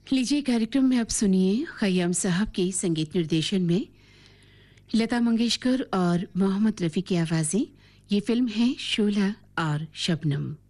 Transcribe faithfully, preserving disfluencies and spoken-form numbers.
लीजिए कार्यक्रम में अब सुनिए खय्याम साहब के संगीत निर्देशन में लता मंगेशकर और मोहम्मद रफ़ी की आवाज़ें। ये फिल्म है शोला और शबनम।